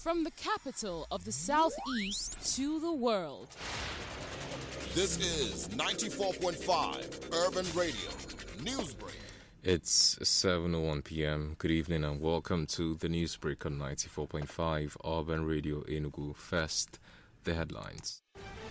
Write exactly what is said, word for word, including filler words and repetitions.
From the capital of the Southeast to the world. This is ninety-four point five Urban Radio Newsbreak. It's seven oh one p.m. Good evening and welcome to the Newsbreak on ninety-four point five Urban Radio Enugu. First, the headlines.